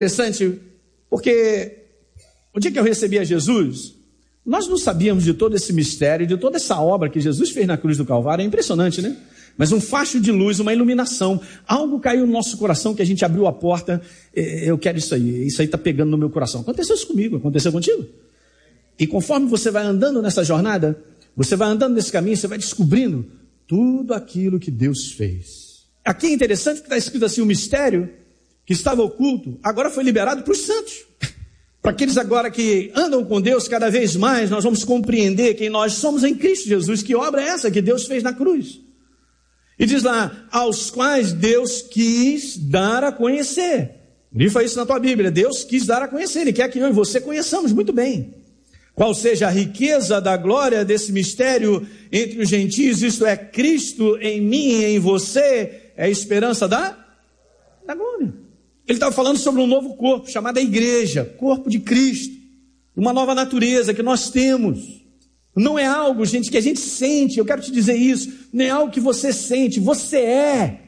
Interessante, porque o dia que eu recebi a Jesus, nós não sabíamos de todo esse mistério, de toda essa obra que Jesus fez na cruz do Calvário. É impressionante, né? Mas um facho de luz, uma iluminação, algo caiu no nosso coração que a gente abriu a porta. Eu quero isso aí está pegando no meu coração. Aconteceu isso comigo, aconteceu contigo? E conforme você vai andando nessa jornada, você vai andando nesse caminho, você vai descobrindo tudo aquilo que Deus fez. Aqui é interessante que está escrito assim, o mistério que estava oculto, agora foi liberado para os santos. Para aqueles agora que andam com Deus, cada vez mais nós vamos compreender quem nós somos em Cristo Jesus. Que obra é essa que Deus fez na cruz? E diz lá, aos quais Deus quis dar a conhecer. Livra isso na tua Bíblia. Deus quis dar a conhecer. Ele quer que eu e você conheçamos muito bem. Qual seja a riqueza da glória desse mistério entre os gentios, isto é, Cristo em mim e em você, é a esperança da glória. Ele estava falando sobre um novo corpo, chamado a igreja, corpo de Cristo, uma nova natureza que nós temos. Não é algo, gente, que a gente sente, eu quero te dizer isso, não é algo que você sente, você é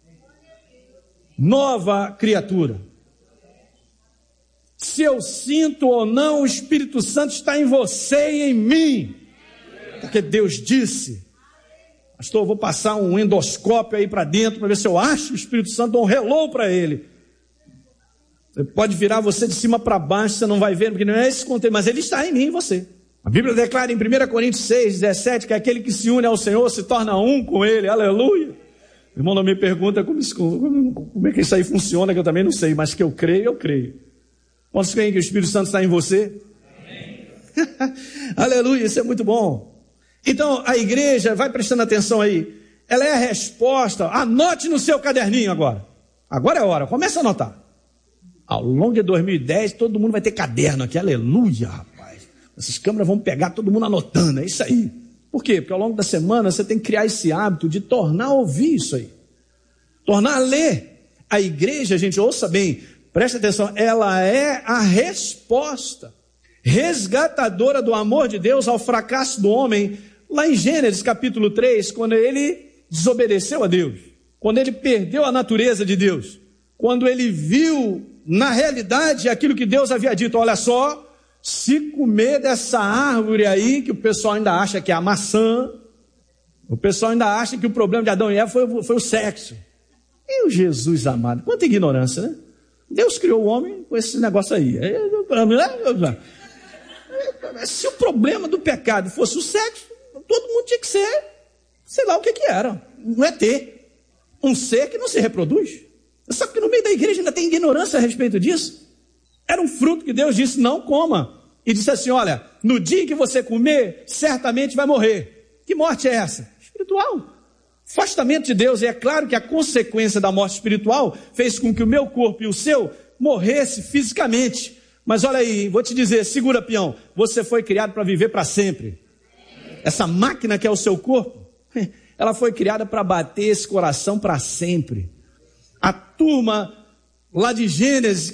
nova criatura. Se eu sinto ou não, o Espírito Santo está em você e em mim, porque Deus disse, pastor, eu vou passar um endoscópio aí para dentro, para ver se eu acho o Espírito Santo, dou um hello para ele. Você pode virar você de cima para baixo, você não vai ver, porque não é esse conteúdo, mas ele está em mim e você. A Bíblia declara em 1 Coríntios 6, 17, que aquele que se une ao Senhor se torna um com Ele, aleluia. O irmão não me pergunta como é que isso aí funciona, que eu também não sei, mas que eu creio. Posso crer que o Espírito Santo está em você? Aleluia, isso é muito bom. Então, a igreja, vai prestando atenção aí, ela é a resposta, anote no seu caderninho agora. Agora é a hora, começa a anotar. Ao longo de 2010, todo mundo vai ter caderno aqui, aleluia, rapaz. Essas câmeras vão pegar todo mundo anotando, é isso aí. Por quê? Porque ao longo da semana você tem que criar esse hábito de tornar a ouvir isso aí. Tornar a ler. A igreja, gente, ouça bem, preste atenção, ela é a resposta resgatadora do amor de Deus ao fracasso do homem. Lá em Gênesis capítulo 3, quando ele desobedeceu a Deus, quando ele perdeu a natureza de Deus, quando ele viu na realidade aquilo que Deus havia dito, olha só, se comer dessa árvore aí, que o pessoal ainda acha que é a maçã, o pessoal ainda acha que o problema de Adão e Eva foi o sexo. E o Jesus amado, quanta ignorância, né? Deus criou o homem com esse negócio aí. Se o problema do pecado fosse o sexo, todo mundo tinha que ser, sei lá o que era, um ET, um ser que não se reproduz. Você sabe que no meio da igreja ainda tem ignorância a respeito disso? Era um fruto que Deus disse, não coma. E disse assim, olha, no dia que você comer, certamente vai morrer. Que morte é essa? Espiritual. Afastamento de Deus. E é claro que a consequência da morte espiritual fez com que o meu corpo e o seu morresse fisicamente. Mas olha aí, vou te dizer, segura peão, você foi criado para viver para sempre. Essa máquina que é o seu corpo, ela foi criada para bater esse coração para sempre. A turma lá de Gênesis,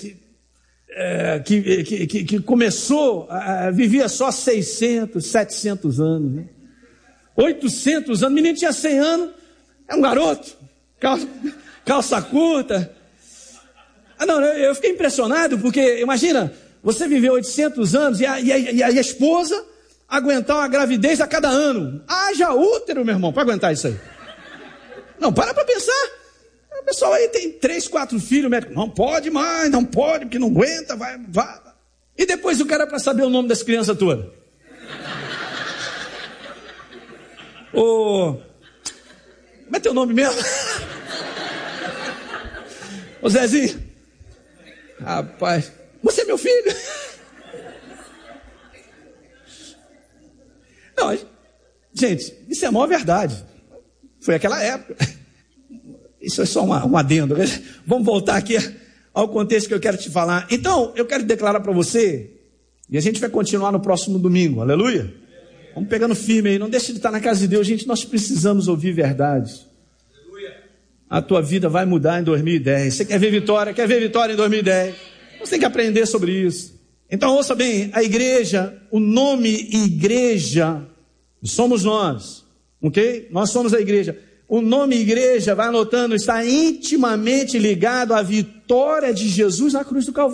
que começou, vivia só 600, 700 anos, né? 800 anos, o menino tinha 100 anos, é um garoto, calça curta. Eu fiquei impressionado, porque imagina, você viveu 800 anos e a esposa aguentar uma gravidez a cada ano. Haja útero, meu irmão, para aguentar isso aí. Não, para pensar. O pessoal aí tem 3, 4 filhos, o médico, não pode mais, não pode, porque não aguenta, vai. E depois o cara para saber o nome das crianças todas. Como é teu nome mesmo? Ô Zezinho, rapaz, você é meu filho? Não, gente, isso é a maior verdade. Foi aquela época. Isso é só um adendo. Vamos voltar aqui ao contexto que eu quero te falar. Então, eu quero declarar para você, e a gente vai continuar no próximo domingo, aleluia? Vamos pegando firme aí, não deixe de estar na casa de Deus, gente, nós precisamos ouvir verdades. A tua vida vai mudar em 2010. Você quer ver vitória em 2010. Você tem que aprender sobre isso. Então, ouça bem, a igreja, o nome igreja, somos nós, ok? Nós somos a igreja. O nome igreja, vai anotando, está intimamente ligado à vitória vitória de Jesus na cruz do Calvário.